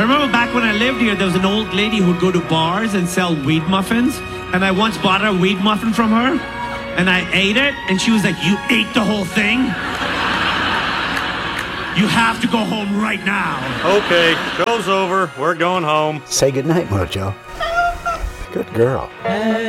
I remember back when I lived here, there was an old lady who'd go to bars and sell weed muffins. And I once bought a weed muffin from her. And I ate it. And she was like, "You ate the whole thing? You have to go home right now." Okay, show's over. We're going home. Say goodnight, Mojo. Good girl.